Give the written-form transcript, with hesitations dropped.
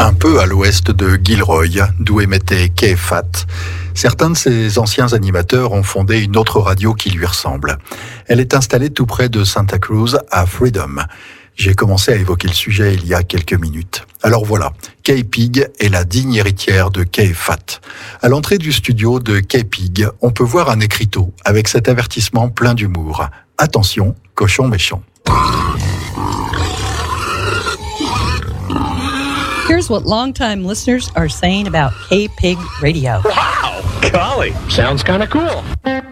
un peu à l'ouest de Gilroy, d'où émettait KFAT. Certains de ses anciens animateurs ont fondé une autre radio qui lui ressemble. Elle est installée tout près de Santa Cruz, à Freedom. J'ai commencé à évoquer le sujet il y a quelques minutes. Alors voilà, K-Pig est la digne héritière de KFAT. À l'entrée du studio de K-Pig, on peut voir un écriteau avec cet avertissement plein d'humour. Attention, cochon méchant. Here's what longtime listeners are saying about K-Pig Radio. Wow! Golly, sounds kind of cool.